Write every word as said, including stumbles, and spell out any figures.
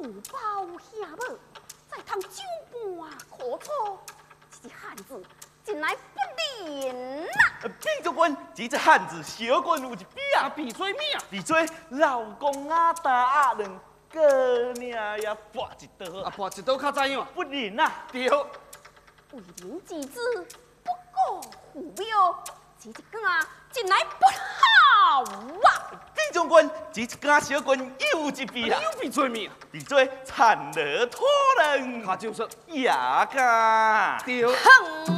包下母，再通酒半可错，这汉子真乃不灵呐！ 兵将军，这只汉子小官有一柄比做咩啊？ 比做老公啊打啊人，哥命也拔一刀啊，拔一刀较知影。 不灵啊！ 对， 为民之子，不过虎标，这一竿真乃不好啊！ 兵将军，这一杆小官又一柄啊！ 又比做咩啊？ 比做残热拖人， 他就是牙噶。 对。 哼！